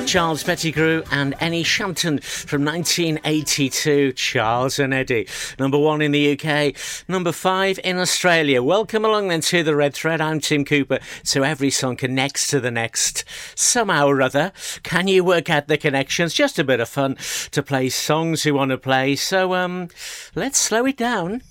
Charles Pettigrew and Annie Shanton from 1982. Charles and Eddie. Number 1 in the UK, number 5 in Australia. Welcome along then to The Red Thread. I'm Tim Cooper. So every song connects to the next somehow or other. Can you work out the connections? Just a bit of fun to play songs we want to play. So let's slow it down.